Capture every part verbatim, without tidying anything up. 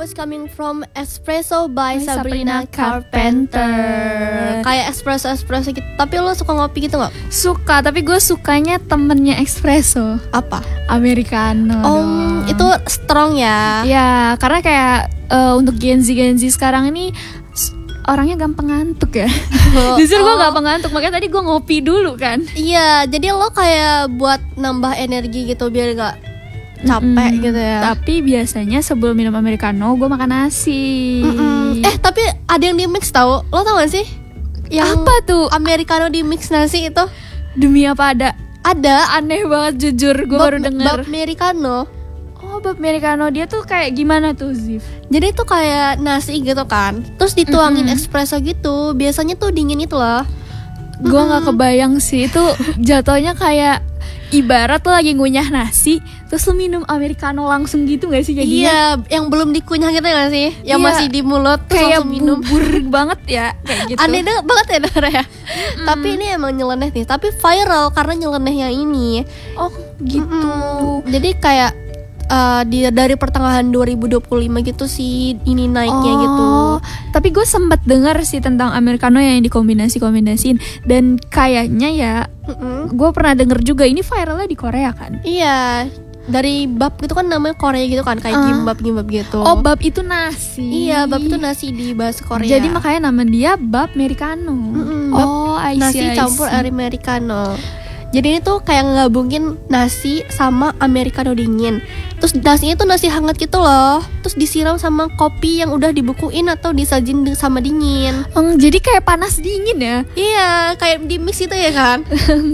was coming from Espresso by By Sabrina Sabrina Carpenter. Carpenter. Kayak espresso-espresso gitu. Tapi lo suka ngopi gitu gak? Suka, tapi gue sukanya temennya espresso, Apa? americano. Oh, dong. itu strong ya? Ya, karena kayak eh, untuk Gen Z Gen Z sekarang ini s- orangnya gampang ngantuk ya. Oh, Jujur gue oh. gampang ngantuk, makanya tadi gue ngopi dulu kan. Iya, jadi lo kayak buat nambah energi gitu biar gak capek Mm-mm. gitu ya. Tapi biasanya sebelum minum americano gue makan nasi. Mm-mm. Eh, tapi ada yang di mix tau? Lo tau gak sih? Yang Apa tuh? americano di mix nasi itu? Demi apa ada? Ada. Aneh banget jujur, gue baru denger. Bab americano. Oh, bab americano dia tuh kayak gimana tuh, Zif? Jadi itu kayak nasi gitu kan. Terus dituangin Mm-mm. espresso gitu. Biasanya tuh dingin itu loh. Gue nggak kebayang sih itu jatuhnya kayak ibarat lo lagi ngunyah nasi terus lo minum americano langsung gitu nggak sih jadinya? Iya, yang belum dikunyah gitu gak sih? Yang Iya. masih di mulut terus Kayak langsung minum. bubur banget ya kayak gitu. Aneh deh- banget ya Dara ya. Tapi ini emang nyeleneh nih. Tapi viral karena nyeleneh yang ini. Oh gitu. Mm-mm. Jadi kayak uh, di, dari pertengahan dua ribu dua puluh lima gitu sih ini naiknya Oh, gitu. Tapi gue sempat dengar sih tentang americano yang dikombinasi-kombinasiin dan kayaknya ya Mm-mm. gue pernah denger juga ini viralnya di Korea kan? Iya, dari bab gitu kan namanya Korea gitu kan, kayak Ah. gimbap-gimbap gitu. Oh, bab itu nasi. Iya, bab itu nasi di bahasa Korea. Jadi makanya nama dia bab americano. Mm-mm, bab Oh, I see, nasi I campur see. americano. Jadi ini tuh kayak ngegabungin nasi sama americano dingin. Terus nasinya tuh nasi hangat gitu loh. Terus disiram sama kopi yang udah dibukuin atau disajin di- sama dingin. Hmm, jadi kayak panas dingin ya? Iya, kayak di mix itu ya kan.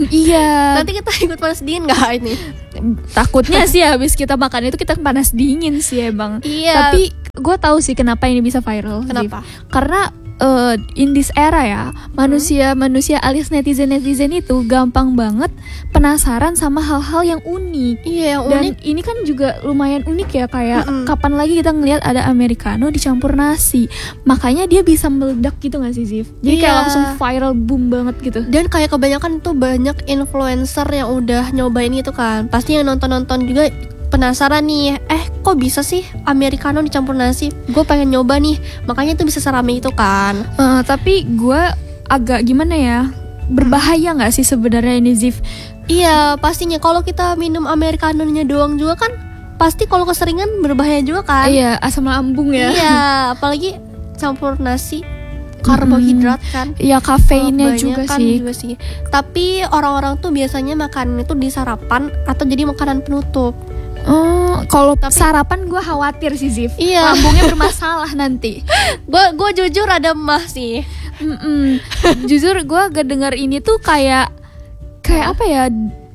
Iya. Nanti kita ikut panas dingin gak ini? Takutnya sih habis kita makan itu kita panas dingin sih emang. Iya. Tapi gue tahu sih kenapa ini bisa viral. Kenapa? Zif. Karena uh, in this era ya, manusia-manusia alias netizen-netizen itu gampang banget penasaran sama hal-hal yang unik. Iya, yang Dan unik. ini kan juga lumayan unik ya, kayak Mm-mm. kapan lagi kita ngelihat ada americano dicampur nasi. Makanya dia bisa meledak gitu gak sih, Zif? Jadi kayak Iya. langsung viral boom banget gitu. Dan kayak kebanyakan tuh banyak influencer yang udah nyobain gitu kan. Pasti yang nonton-nonton juga penasaran nih, eh kok bisa sih americano dicampur nasi? Gue pengen nyoba nih, makanya itu bisa serame itu kan. Eh, tapi gue agak gimana ya, berbahaya nggak sih sebenarnya ini, Zif? Iya, pastinya kalau kita minum americanonya doang juga kan, pasti kalau keseringan berbahaya juga kan. Iya, asam lambung ya. Iya, apalagi campur nasi, karbohidrat kan. Iya, kafeinnya juga Kebanyakan sih. juga sih. Tapi orang-orang tuh biasanya makan itu di sarapan atau jadi makanan penutup. Oh, kalau Tapi- sarapan gue khawatir sih, Zif. Iya. Lambungnya bermasalah nanti. Gue gue jujur ada mah sih. Mm-mm. Jujur gue gak dengar ini tuh kayak kayak apa ya?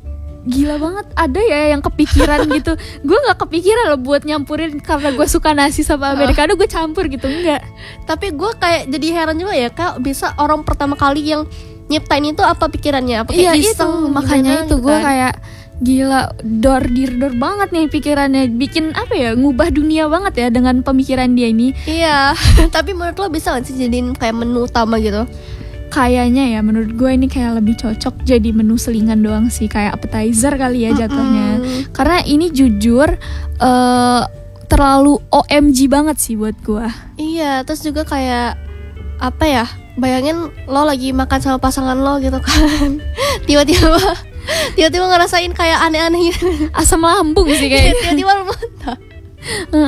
Gila banget, ada ya yang kepikiran gitu. Gue nggak kepikiran loh buat nyampurin karena gue suka nasi sama americano gue campur gitu, enggak. Tapi gue kayak jadi heran juga ya, kak bisa orang pertama kali yang nyiptain itu apa pikirannya? Apa kayak Iya itu, iseng, makanya gimana itu gitu gue kan? kayak gila, dor dir dor banget nih pikirannya, bikin apa ya, ngubah dunia banget ya dengan pemikiran dia ini. Iya. Tapi menurut lo bisa gak sih jadiin kayak menu utama gitu? Kayaknya ya menurut gue ini kayak lebih cocok jadi menu selingan doang sih, kayak appetizer kali ya jatuhnya. Mm-mm. Karena ini jujur eh, terlalu O M G banget sih buat gue. Iya, terus juga kayak apa ya? Bayangin lo lagi makan sama pasangan lo gitu kan. Tiba-tiba tiba-tiba ngerasain kayak aneh-aneh gitu. Asam lambung sih kayaknya. Tiba-tiba lo muntah.